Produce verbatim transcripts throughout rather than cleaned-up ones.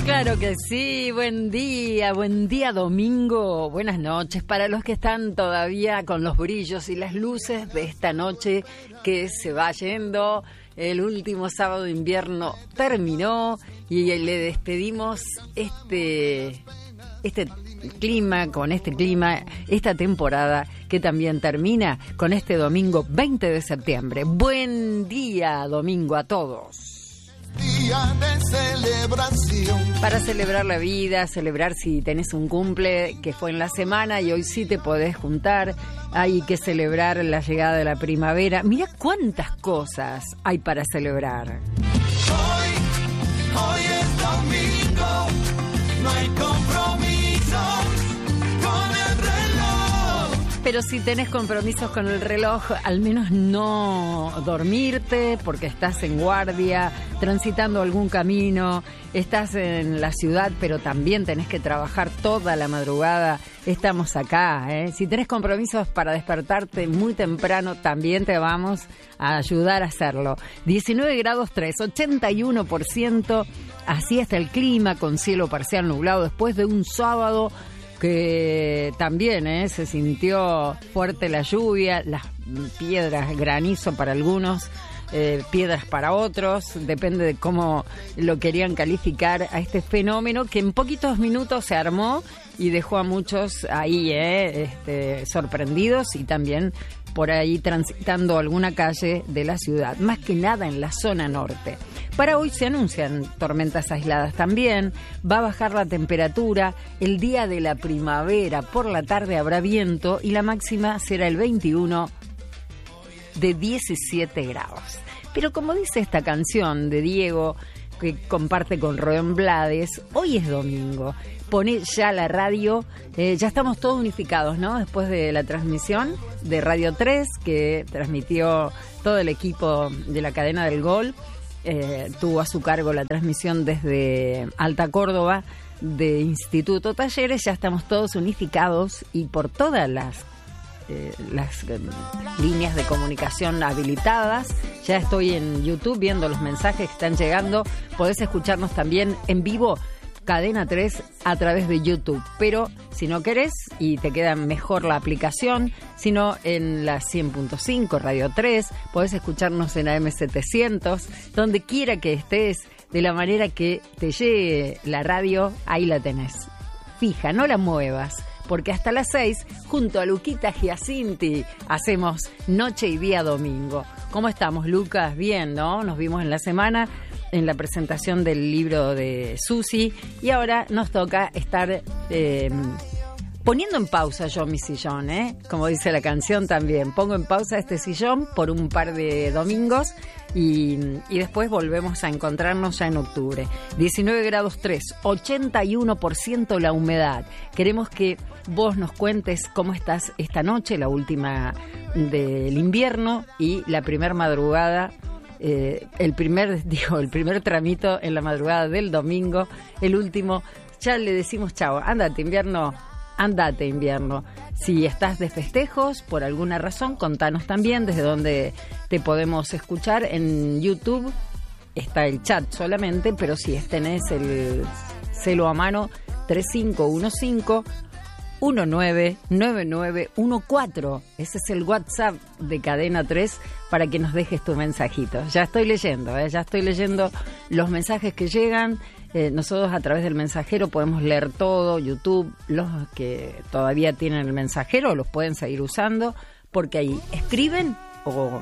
Claro que sí, buen día, buen día domingo, buenas noches para los que están todavía con los brillos y las luces de esta noche que se va yendo. El último sábado de invierno terminó y le despedimos este, este clima, con este clima, esta temporada que también termina con este domingo veinte de septiembre. Buen día domingo a todos. Día de celebración. Para celebrar la vida, celebrar si tenés un cumple que fue en la semana y hoy sí te podés juntar. Hay que celebrar la llegada de la primavera. Mirá cuántas cosas hay para celebrar. Hoy, hoy es domingo, no hay compromiso con el reloj. Pero si tenés compromisos con el reloj, al menos no dormirte porque estás en guardia, transitando algún camino, estás en la ciudad, pero también tenés que trabajar toda la madrugada. Estamos acá, ¿eh? Si tenés compromisos para despertarte muy temprano, también te vamos a ayudar a hacerlo. diecinueve grados tres, ochenta y uno por ciento, así está el clima, con cielo parcial nublado después de un sábado que también ¿eh? se sintió fuerte la lluvia, las piedras, granizo para algunos, eh, piedras para otros, depende de cómo lo querían calificar a este fenómeno que en poquitos minutos se armó y dejó a muchos ahí eh, este, sorprendidos y también por ahí transitando alguna calle de la ciudad, más que nada en la zona norte. Para hoy se anuncian tormentas aisladas también, va a bajar la temperatura, el día de la primavera por la tarde habrá viento y la máxima será el veintiuno de diecisiete grados. Pero como dice esta canción de Diego, que comparte con Rubén Blades, hoy es domingo. Pone ya la radio, eh, ya estamos todos unificados, ¿no? Después de la transmisión de Radio tres, que transmitió todo el equipo de la cadena del Gol, eh, tuvo a su cargo la transmisión desde Alta Córdoba de Instituto Talleres, ya estamos todos unificados y por todas las Eh, las eh, líneas de comunicación habilitadas. Ya estoy en YouTube viendo los mensajes que están llegando. Podés escucharnos también en vivo, Cadena tres, a través de YouTube. Pero si no querés y te queda mejor la aplicación, sino en la cien punto cinco Radio tres, podés escucharnos en A M setecientos, donde quiera que estés, de la manera que te llegue la radio, ahí la tenés. Fija, no la muevas. Porque hasta las seis, junto a Luquita Giacinti, hacemos Noche y Día Domingo. ¿Cómo estamos, Lucas? Bien, ¿no? Nos vimos en la semana en la presentación del libro de Susi y ahora nos toca estar eh, poniendo en pausa yo mi sillón, ¿eh? Como dice la canción también. Pongo en pausa este sillón por un par de domingos y, y después volvemos a encontrarnos ya en octubre. diecinueve grados tres, ochenta y uno por ciento la humedad. Queremos que vos nos cuentes cómo estás esta noche, la última del invierno y la primer madrugada, eh, el primer, digo, el primer tramito en la madrugada del domingo, el último, ya le decimos chao, ándate invierno, andate invierno. Si estás de festejos, por alguna razón, contanos también desde dónde te podemos escuchar. En YouTube está el chat solamente, pero si tenés el celo a mano, tres cinco uno cinco uno nueve nueve nueve uno cuatro. Ese es el WhatsApp de Cadena tres para que nos dejes tu mensajito. Ya estoy leyendo, ¿eh? ya estoy leyendo los mensajes que llegan. Eh, nosotros a través del mensajero podemos leer todo. YouTube, los que todavía tienen el mensajero los pueden seguir usando porque ahí escriben o,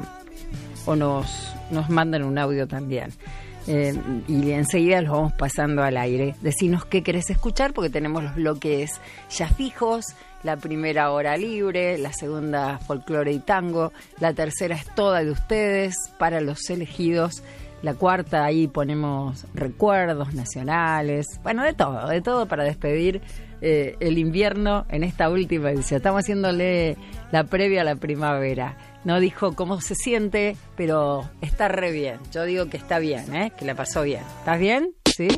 o nos, nos mandan un audio también. Eh, y enseguida los vamos pasando al aire. Decinos qué querés escuchar porque tenemos los bloques ya fijos. La primera hora libre, la segunda folclore y tango, la tercera es toda de ustedes para los elegidos, la cuarta ahí ponemos recuerdos nacionales, bueno, de todo, de todo para despedir eh, el invierno en esta última edición. Estamos haciéndole la previa a la primavera. No dijo cómo se siente, pero está re bien. Yo digo que está bien, ¿eh? Que la pasó bien. ¿Estás bien? ¿Sí?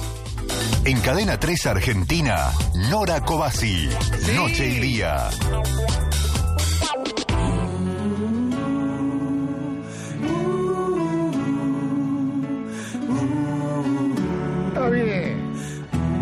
En Cadena tres Argentina, Nora Cobasi. ¿Sí? Noche y Día.